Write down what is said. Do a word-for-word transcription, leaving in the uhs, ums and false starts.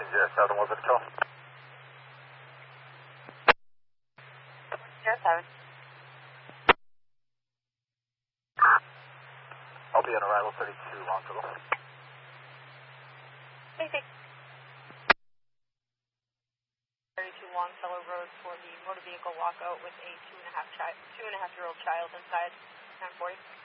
zero seven, was it control? zero seven. I'll be on arrival thirty-two, Longville. thirty-two Longfellow Road for the motor vehicle walkout with a two and a half child, two and a half year old child inside. nine forty.